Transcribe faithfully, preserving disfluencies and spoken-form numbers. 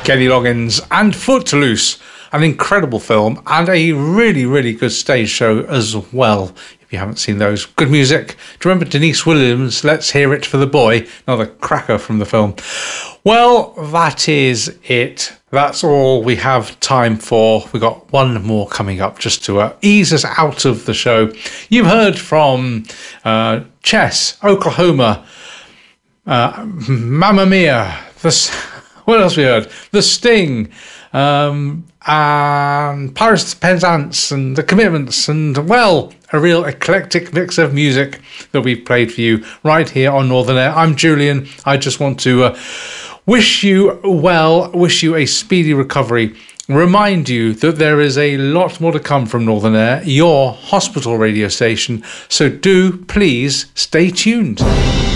Kenny Loggins and Footloose, an incredible film and a really, really good stage show as well. If you haven't seen those, good music. Do you remember Denise Williams? Let's Hear It for the Boy, another cracker from the film. Well, that is it. That's all we have time for. We've got one more coming up just to uh, ease us out of the show. You've heard from uh, Chess, Oklahoma, uh, Mamma Mia, the, what else we heard? The Sting, um, and Pirates of Penzance, and The Commitments, and, well, a real eclectic mix of music that we've played for you right here on Northern Air. I'm Julian. I just want to uh, wish you well, wish you a speedy recovery. Remind you that there is a lot more to come from Northern Air, your hospital radio station. So do please stay tuned.